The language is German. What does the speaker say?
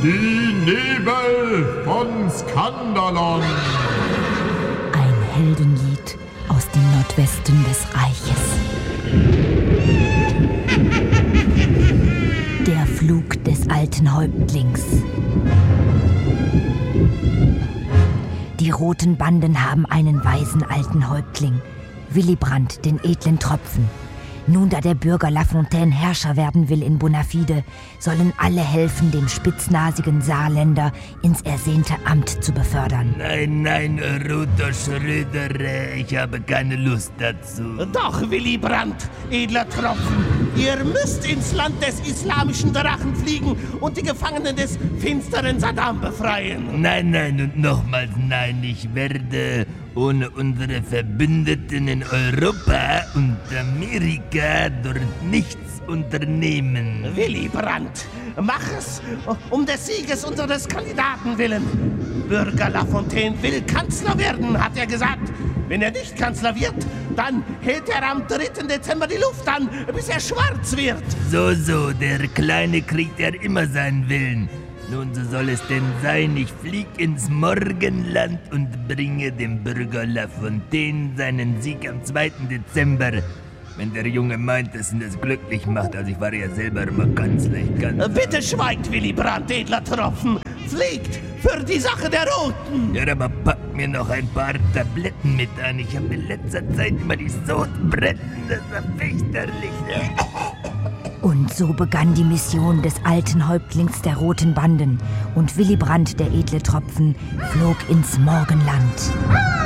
Die Nebel von Skandalon. Ein Heldenlied aus dem Nordwesten des Reiches. Der Flug des alten Häuptlings. Die roten Banden haben einen weisen alten Häuptling, Willibrand, den edlen Tropfen. Nun, da der Bürger Lafontaine Herrscher werden will in Bonafide, sollen alle helfen, dem spitznasigen Saarländer ins ersehnte Amt zu befördern. Nein, Rudolf Schröder, ich habe keine Lust dazu. Doch, Willibrand, edler Tropfen, ihr müsst ins Land des islamischen Drachen fliegen und die Gefangenen des finsteren Saddam befreien. Nein und nochmals nein, ich werde ohne unsere Verbündeten in Europa und Amerika dort nichts unternehmen. Willibrand, mach es um des Sieges unseres Kandidaten willen. Bürger Lafontaine will Kanzler werden, hat er gesagt. Wenn er nicht Kanzler wird, dann hält er am 3. Dezember die Luft an, bis er schwarz wird. So, der Kleine kriegt ja immer seinen Willen. Nun, so soll es denn sein, ich flieg ins Morgenland und bringe dem Bürger Lafontaine seinen Sieg am 2. Dezember. Wenn der Junge meint, dass ihn das glücklich macht, also ich war ja selber immer Kanzler. Bitte schweigt, Willibrand, edler Tropfen. Fliegt für die Sache der Roten. Ja, aber packt mir noch ein paar Tabletten mit an. Ich habe in letzter Zeit immer die Sodbrennen, das war fürchterlich. Und so begann die Mission des alten Häuptlings der roten Banden und Willibrand, der edle Tropfen, flog ins Morgenland.